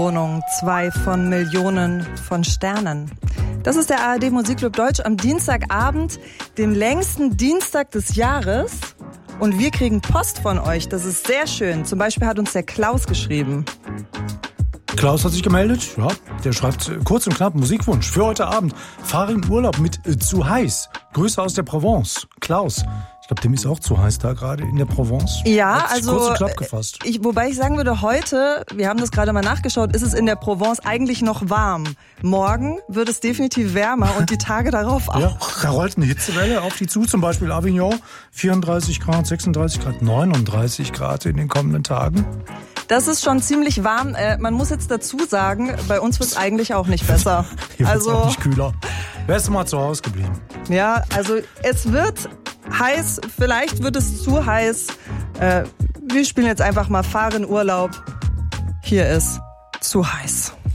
Wohnung, 2 von Millionen von Sternen. Das ist der ARD Musikclub Deutsch am Dienstagabend, dem längsten Dienstag des Jahres. Und wir kriegen Post von euch, das ist sehr schön. Zum Beispiel hat uns der Klaus geschrieben. Klaus hat sich gemeldet, ja, der schreibt kurz und knapp Musikwunsch für heute Abend. Fahre in Urlaub mit zu heiß. Grüße aus der Provence. Klaus. Ich glaube, dem ist auch zu heiß da gerade in der Provence. Ja, also kurz und knapp gefasst. Wobei ich sagen würde, heute, wir haben das gerade mal nachgeschaut, ist es in der Provence eigentlich noch warm. Morgen wird es definitiv wärmer und die Tage darauf auch. Ja, da rollt eine Hitzewelle auf die zu, zum Beispiel Avignon, 34 Grad, 36 Grad, 39 Grad in den kommenden Tagen. Das ist schon ziemlich warm. Man muss jetzt dazu sagen, bei uns wird es eigentlich auch nicht besser. Hier wird's auch nicht kühler. Wärst du mal zu Hause geblieben? Ja, also es wird heiß, vielleicht wird es zu heiß. Wir spielen jetzt einfach mal Fahr in Urlaub. Hier ist zu heiß.